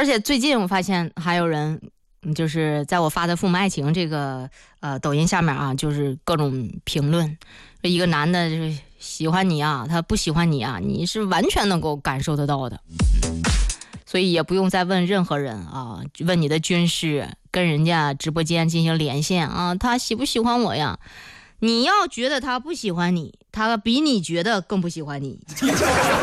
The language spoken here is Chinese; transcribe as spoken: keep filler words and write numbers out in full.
而且最近我发现还有人，就是在我发的父母爱情这个呃抖音下面啊，就是各种评论，一个男的就是喜欢你啊，他不喜欢你啊，你是完全能够感受得到的。所以也不用再问任何人啊，问你的军师，跟人家直播间进行连线啊，他喜不喜欢我呀？你要觉得他不喜欢你，他比你觉得更不喜欢你。